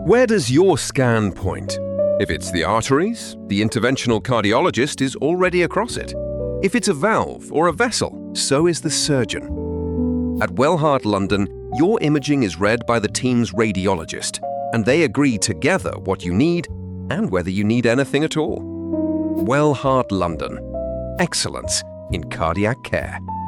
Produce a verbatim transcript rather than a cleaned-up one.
Where does your scan point? If it's the arteries, the interventional cardiologist is already across it. If it's a valve or a vessel, so is the surgeon. At Wellheart London, your imaging is read by the team's radiologist, and they agree together what you need and whether you need anything at all. Wellheart London. Excellence in cardiac care.